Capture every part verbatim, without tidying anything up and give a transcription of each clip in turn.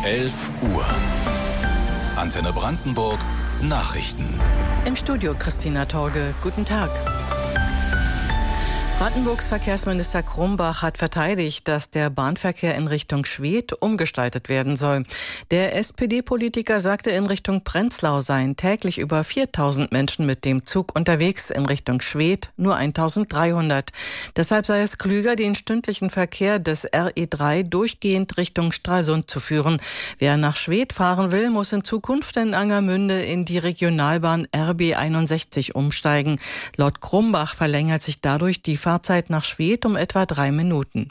elf Uhr. Antenne Brandenburg Nachrichten. Im Studio Christina Torge. Guten Tag. Brandenburgs Verkehrsminister Krumbach hat verteidigt, dass der Bahnverkehr in Richtung Schwedt umgestaltet werden soll. Der S P D-Politiker sagte, in Richtung Prenzlau seien täglich über viertausend Menschen mit dem Zug unterwegs, in Richtung Schwedt nur eintausenddreihundert. Deshalb sei es klüger, den stündlichen Verkehr des R E drei durchgehend Richtung Stralsund zu führen. Wer nach Schwedt fahren will, muss in Zukunft in Angermünde in die Regionalbahn R B einundsechzig umsteigen. Laut Krumbach verlängert sich dadurch die Fahrzeit nach Schwedt um etwa drei Minuten.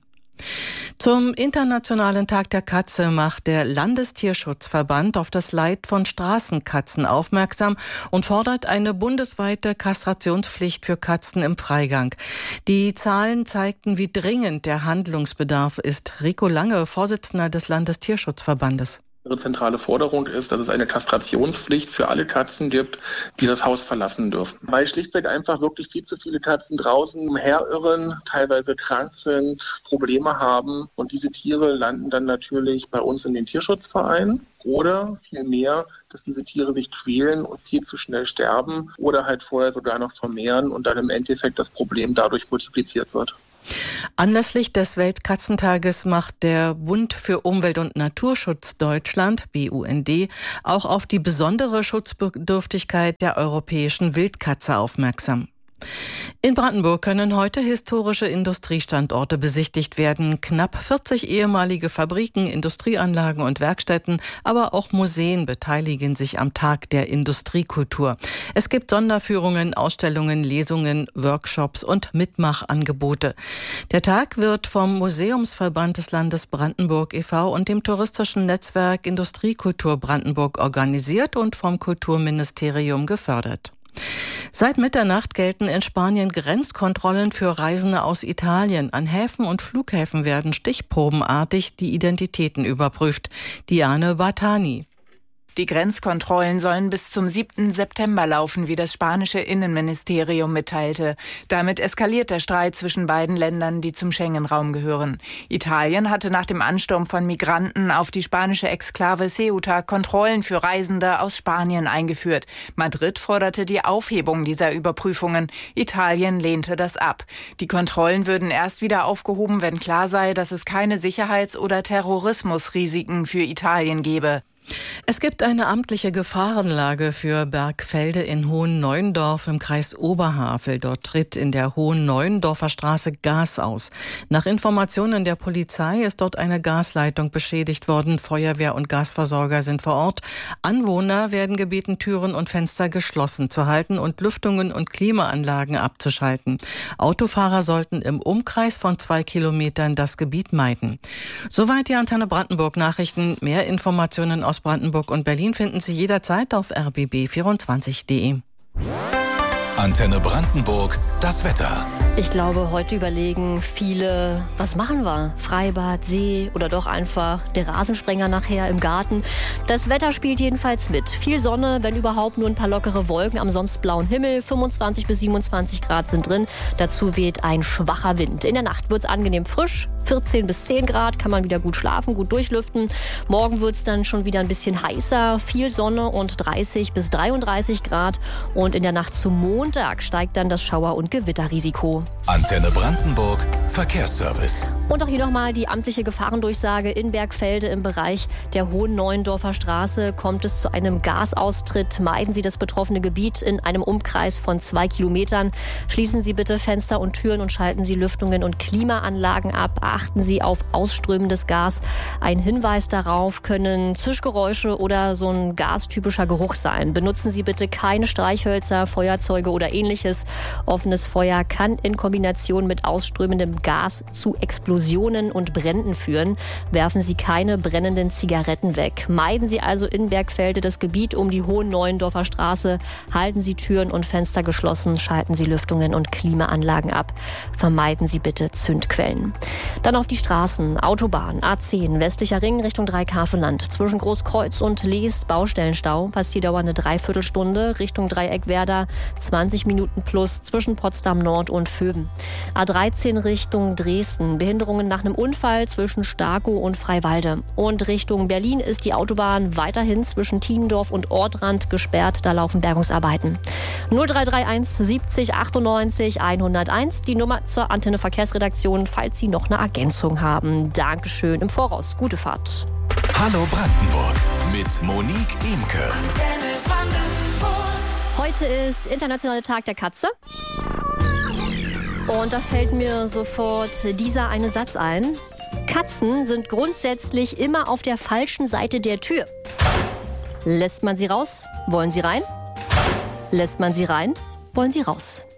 Zum Internationalen Tag der Katze macht der Landestierschutzverband auf das Leid von Straßenkatzen aufmerksam und fordert eine bundesweite Kastrationspflicht für Katzen im Freigang. Die Zahlen zeigten, wie dringend der Handlungsbedarf ist. Rico Lange, Vorsitzender des Landestierschutzverbandes. Ihre zentrale Forderung ist, dass es eine Kastrationspflicht für alle Katzen gibt, die das Haus verlassen dürfen. Weil schlichtweg einfach wirklich viel zu viele Katzen draußen umherirren, teilweise krank sind, Probleme haben. Und diese Tiere landen dann natürlich bei uns in den Tierschutzvereinen. Oder vielmehr, dass diese Tiere sich quälen und viel zu schnell sterben oder halt vorher sogar noch vermehren und dann im Endeffekt das Problem dadurch multipliziert wird. Anlässlich des Weltkatzentages macht der Bund für Umwelt und Naturschutz Deutschland, B U N D, auch auf die besondere Schutzbedürftigkeit der europäischen Wildkatze aufmerksam. In Brandenburg können heute historische Industriestandorte besichtigt werden. Knapp vierzig ehemalige Fabriken, Industrieanlagen und Werkstätten, aber auch Museen beteiligen sich am Tag der Industriekultur. Es gibt Sonderführungen, Ausstellungen, Lesungen, Workshops und Mitmachangebote. Der Tag wird vom Museumsverband des Landes Brandenburg e V und dem touristischen Netzwerk Industriekultur Brandenburg organisiert und vom Kulturministerium gefördert. Seit Mitternacht gelten in Spanien Grenzkontrollen für Reisende aus Italien. An Häfen und Flughäfen werden stichprobenartig die Identitäten überprüft. Diane Bartani. Die Grenzkontrollen sollen bis zum siebten September laufen, wie das spanische Innenministerium mitteilte. Damit eskaliert der Streit zwischen beiden Ländern, die zum Schengen-Raum gehören. Italien hatte nach dem Ansturm von Migranten auf die spanische Exklave Ceuta Kontrollen für Reisende aus Spanien eingeführt. Madrid forderte die Aufhebung dieser Überprüfungen. Italien lehnte das ab. Die Kontrollen würden erst wieder aufgehoben, wenn klar sei, dass es keine Sicherheits- oder Terrorismusrisiken für Italien gebe. Es gibt eine amtliche Gefahrenlage für Bergfelde in Hohenneuendorf im Kreis Oberhavel. Dort tritt in der Hohenneuendorfer Straße Gas aus. Nach Informationen der Polizei ist dort eine Gasleitung beschädigt worden. Feuerwehr und Gasversorger sind vor Ort. Anwohner werden gebeten, Türen und Fenster geschlossen zu halten und Lüftungen und Klimaanlagen abzuschalten. Autofahrer sollten im Umkreis von zwei Kilometern das Gebiet meiden. Soweit die Antenne Brandenburg Nachrichten. Mehr Informationen aus Brandenburg und Berlin finden Sie jederzeit auf r b b vierundzwanzig punkt d e. Antenne Brandenburg, das Wetter. Ich glaube, heute überlegen viele, was machen wir? Freibad, See oder doch einfach der Rasensprenger nachher im Garten. Das Wetter spielt jedenfalls mit. Viel Sonne, wenn überhaupt nur ein paar lockere Wolken am sonst blauen Himmel. fünfundzwanzig bis siebenundzwanzig Grad sind drin. Dazu weht ein schwacher Wind. In der Nacht wird es angenehm frisch. vierzehn bis zehn Grad, kann man wieder gut schlafen, gut durchlüften. Morgen wird es dann schon wieder ein bisschen heißer. Viel Sonne und dreißig bis dreiunddreißig Grad. Und in der Nacht zum Montag steigt dann das Schauer- und Gewitterrisiko. Antenne Brandenburg, Verkehrsservice. Und auch hier nochmal die amtliche Gefahrendurchsage in Bergfelde im Bereich der Hohenneuendorfer Straße. Kommt es zu einem Gasaustritt, meiden Sie das betroffene Gebiet in einem Umkreis von zwei Kilometern. Schließen Sie bitte Fenster und Türen und schalten Sie Lüftungen und Klimaanlagen ab. Achten Sie auf ausströmendes Gas. Ein Hinweis darauf können Zischgeräusche oder so ein gastypischer Geruch sein. Benutzen Sie bitte keine Streichhölzer, Feuerzeuge oder ähnliches. Offenes Feuer kann in Kombination mit ausströmendem Gas zu Explosionen und Bränden führen. Werfen Sie keine brennenden Zigaretten weg. Meiden Sie also in Bergfelde das Gebiet um die Hohenneuendorfer Straße. Halten Sie Türen und Fenster geschlossen. Schalten Sie Lüftungen und Klimaanlagen ab. Vermeiden Sie bitte Zündquellen. Dann auf die Straßen. Autobahn A zehn, westlicher Ring Richtung Dreieckhaveland. Zwischen Großkreuz und Leest Baustellenstau. Passierdauer eine Dreiviertelstunde. Richtung Dreieckwerder zwanzig Minuten plus zwischen Potsdam Nord und Vöben. A dreizehn Richtung Dresden. Behinderung Verkehrsbehinderungen nach einem Unfall zwischen Starkow und Freiwalde. Und Richtung Berlin ist die Autobahn weiterhin zwischen Tiendorf und Ortrand gesperrt. Da laufen Bergungsarbeiten. null drei drei eins siebzig achtundneunzig hunderteins, die Nummer zur Antenne Verkehrsredaktion, falls Sie noch eine Ergänzung haben. Dankeschön im Voraus. Gute Fahrt. Hallo Brandenburg mit Monique Imke. Heute ist Internationaler Tag der Katze. Und da fällt mir sofort dieser eine Satz ein. Katzen sind grundsätzlich immer auf der falschen Seite der Tür. Lässt man sie raus, wollen sie rein? Lässt man sie rein, wollen sie raus.